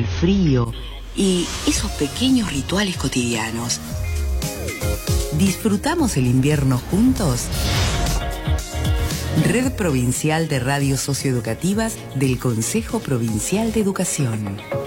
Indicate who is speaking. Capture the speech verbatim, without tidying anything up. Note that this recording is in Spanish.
Speaker 1: el frío y esos pequeños rituales cotidianos. ¿Disfrutamos el invierno juntos? Red Provincial de Radios Socioeducativas del Consejo Provincial de Educación.